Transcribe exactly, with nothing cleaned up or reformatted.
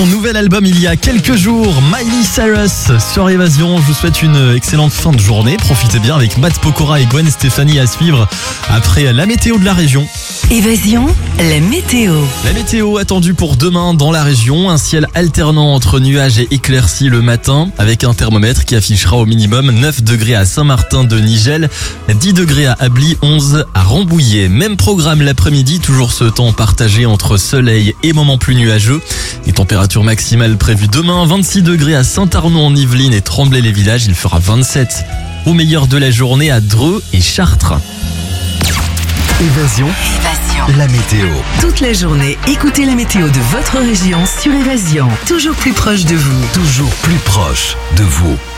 Nouvel album il y a quelques jours, Miley Cyrus sur Évasion. Je vous souhaite une excellente fin de journée. Profitez bien avec Matt Pokora et Gwen Stefani à suivre après la météo de la région. Évasion, la météo. La météo attendue pour demain dans la région. Un ciel alternant entre nuages et éclaircies le matin avec un thermomètre qui affichera au minimum neuf degrés à Saint-Martin-de-Nigel, dix degrés à Ably, onze à Rambouillet. Même programme l'après-midi, toujours ce temps partagé entre soleil et moments plus nuageux. Les températures maximales prévues demain, vingt-six degrés à Saint-Arnaud en Yvelines et Tremblay-les-Villages. Il fera vingt-sept au meilleur de la journée à Dreux et Chartres. Évasion, Évasion. la météo. Toute la journée, écoutez la météo de votre région sur Évasion. Toujours plus proche de vous. Toujours plus proche de vous.